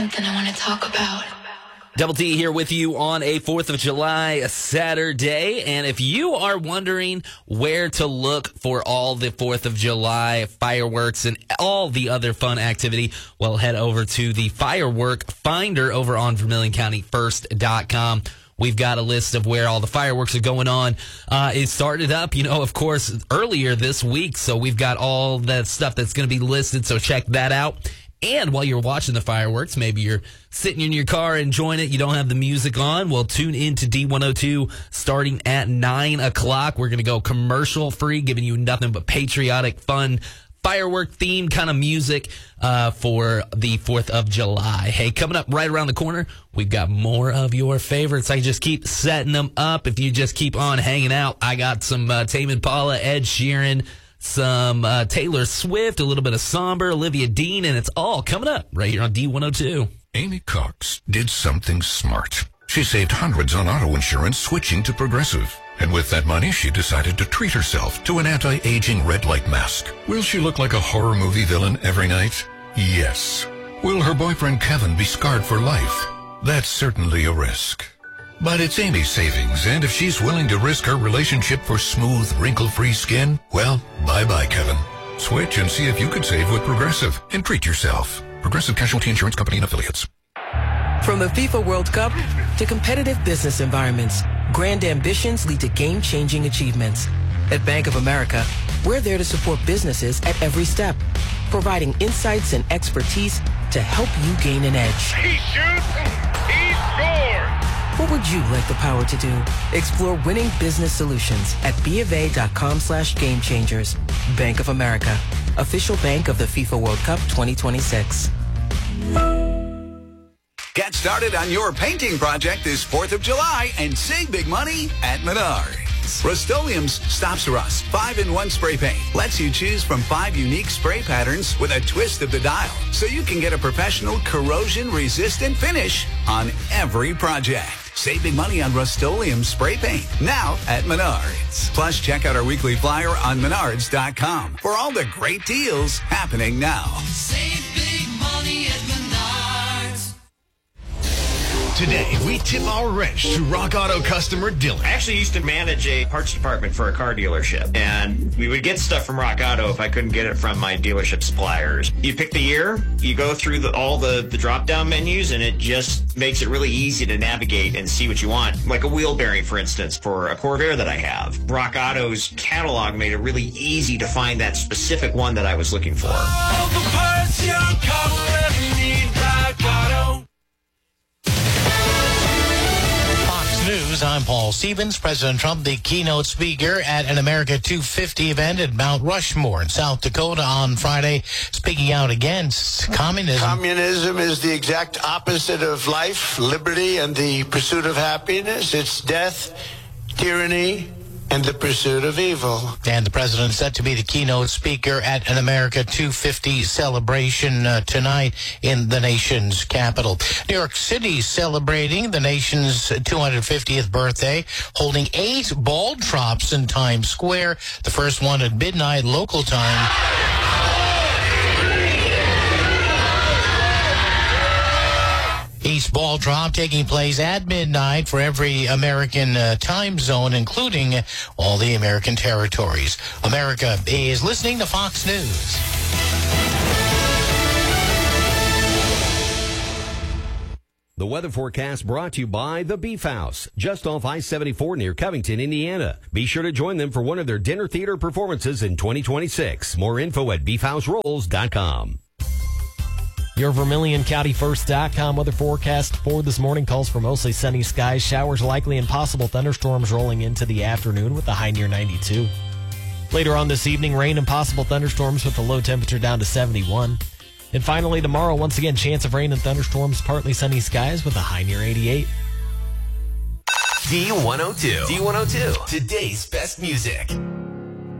Something I want to talk about. Double T here with you on a 4th of July Saturday. And if you are wondering where to look for all the 4th of July fireworks and all the other fun activity, well, head over to the Firework Finder over on VermilionCountyFirst.com. We've got a list of where all the fireworks are going on. It started up, of course, earlier this week. So we've got all that stuff that's going to be listed. So check that out. And while you're watching the fireworks, maybe you're sitting in your car enjoying it, you don't have the music on, well, tune in to D102 starting at 9 o'clock. We're going to go commercial free, giving you nothing but patriotic, fun, firework-themed kind of music for the 4th of July. Hey, coming up right around the corner, we've got more of your favorites. I just keep setting them up. If you just keep on hanging out, I got some Tame Impala, Ed Sheeran, some Taylor Swift, a little bit of Somber, Olivia Dean, and it's all coming up right here on D102. Amy Cox did something smart. She saved hundreds on auto insurance switching to Progressive. And with that money, she decided to treat herself to an anti-aging red light mask. Will she look like a horror movie villain every night? Yes. Will her boyfriend Kevin be scarred for life? That's certainly a risk. But it's Amy's savings, and if she's willing to risk her relationship for smooth, wrinkle-free skin, well, bye-bye, Kevin. Switch and see if you could save with Progressive and treat yourself. Progressive Casualty Insurance Company and Affiliates. From the FIFA World Cup to competitive business environments, grand ambitions lead to game-changing achievements. At Bank of America, we're there to support businesses at every step, providing insights and expertise to help you gain an edge. He shoots, he scores! What would you like the power to do? Explore winning business solutions at BofA.com/gamechangers. Bank of America, official bank of the FIFA World Cup 2026. Get started on your painting project this 4th of July and save big money at Menards. Rust-Oleum's Stops Rust 5-in-1 spray paint lets you choose from 5 unique spray patterns with a twist of the dial, so you can get a professional corrosion-resistant finish on every project. Save big money on Rust-Oleum spray paint now at Menards. Plus, check out our weekly flyer on Menards.com for all the great deals happening now. Save big money at Menards. Today, we tip our wrench to Rock Auto customer Dylan. I actually used to manage a parts department for a car dealership, and we would get stuff from Rock Auto if I couldn't get it from my dealership suppliers. You pick the year, you go through all the drop-down menus, and it just makes it really easy to navigate and see what you want. Like a wheel bearing, for instance, for a Corvair that I have. Rock Auto's catalog made it really easy to find that specific one that I was looking for. All the parts your car will ever need, Rock Auto. News, I'm Paul Stevens. President Trump, the keynote speaker at an America 250 event at Mount Rushmore in South Dakota on Friday, speaking out against communism. Communism is the exact opposite of life, liberty, and the pursuit of happiness. It's death, tyranny, and the pursuit of evil. And the president set to be the keynote speaker at an America 250 celebration tonight in the nation's capital. New York City celebrating the nation's 250th birthday, holding 8 ball drops in Times Square. The first one at midnight local time. Each ball drop taking place at midnight for every American time zone, including all the American territories. America is listening to Fox News. The weather forecast brought to you by The Beef House, just off I-74 near Covington, Indiana. Be sure to join them for one of their dinner theater performances in 2026. More info at beefhouserolls.com. Your VermilionCountyFirst.com weather forecast for this morning calls for mostly sunny skies, showers likely, and possible thunderstorms rolling into the afternoon with a high near 92. Later on this evening, rain and possible thunderstorms with the low temperature down to 71. And finally, tomorrow, once again, chance of rain and thunderstorms, partly sunny skies with a high near 88. D102. D102. Today's best music.